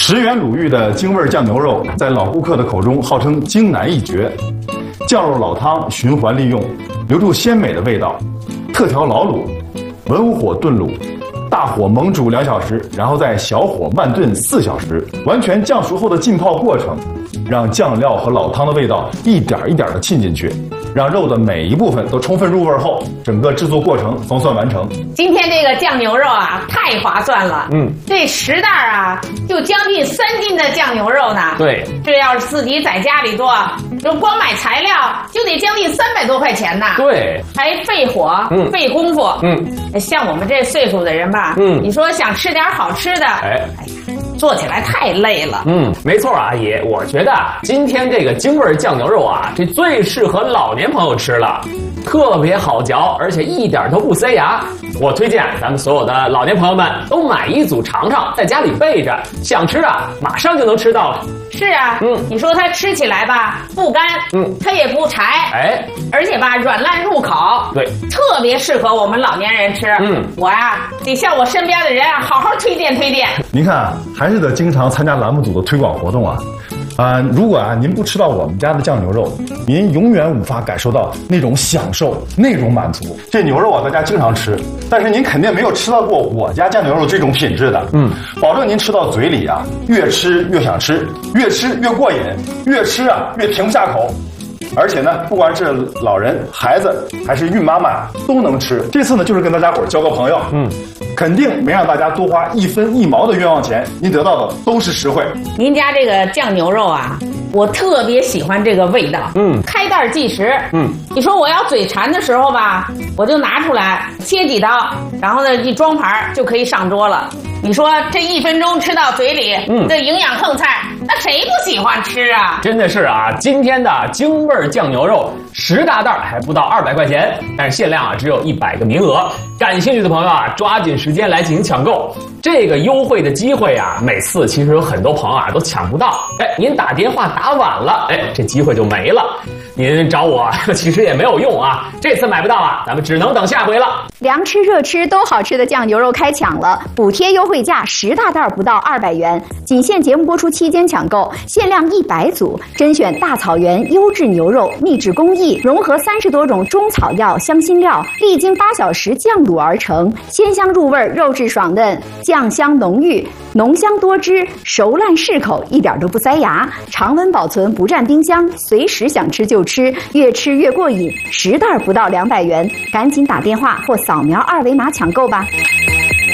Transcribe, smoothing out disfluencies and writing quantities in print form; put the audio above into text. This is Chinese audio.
10元鲁豫的京味酱牛肉，在老顾客的口中号称京南一绝。酱肉老汤循环利用，留住鲜美的味道。特调老卤，文武火炖卤，大火猛煮2小时，然后再小火慢炖4小时，完全酱熟后的浸泡过程，让酱料和老汤的味道一点一点的沁进去。让肉的每一部分都充分入味后，整个制作过程总算完成。 今天这个酱牛肉啊，太划算了。这10袋啊，就将近3斤的酱牛肉呢。 对， 这要是自己在家里做，就光买材料就得将近300多块钱呢。 对， 还费火，费功夫。像我们这岁数的人吧，你说想吃点好吃的，做起来太累了。 没错啊，阿姨，我觉得今天这个京味酱牛肉啊，这最适合老年朋友吃了，特别好嚼，而且一点都不塞牙。我推荐咱们所有的老年朋友们都买1组尝尝，在家里备着，想吃啊，马上就能吃到了。 是啊，你说它吃起来吧，不干，它也不柴，而且吧，软烂入口， 对， 特别适合我们老年人吃。我呀，得向我身边的人啊，好好推荐推荐。 您看，还是得经常参加栏目组的推广活动啊。如果您不吃到我们家的酱牛肉，您永远无法感受到那种享受，那种满足。这牛肉在家经常吃，但是您肯定没有吃到过我家酱牛肉这种品质的。保证您吃到嘴里啊，越吃越想吃，越吃越过瘾，越吃啊越停不下口。而且呢，不管是老人、孩子还是孕妈妈都能吃。这次呢，就是跟大家伙交个朋友，肯定没让大家多花1分1毛的冤枉钱，您得到的都是实惠。 您家这个酱牛肉啊，我特别喜欢这个味道。开袋即食。你说我要嘴馋的时候吧，我就拿出来切几刀，然后呢一装盘就可以上桌了。你说这1分钟吃到嘴里，这营养横菜，那谁不喜欢吃啊？ 真的是啊，今天的京味酱牛肉10大袋还不到200块钱，但是限量啊只有100个名额。感兴趣的朋友啊，抓紧时间来进行抢购。这个优惠的机会啊，每次其实有很多朋友啊都抢不到。您打电话打晚了，这机会就没了。您找我其实也没有用啊，这次买不到啊，咱们只能等下回了。 凉吃热吃都好吃的酱牛肉开抢了，补贴优惠价10大袋不到200元，仅限节目播出期间抢购，限量100组，甄选大草原优质牛肉，秘制工艺，融合30多种中草药、香辛料，历经8小时酱卤而成，鲜香入味，肉质爽嫩，酱香浓郁，浓香多汁，熟烂适口，一点都不塞牙，常温保存，不占冰箱，随时想吃就吃，越吃越过瘾。10袋不到200元，赶紧打电话或扫描2维码抢购吧。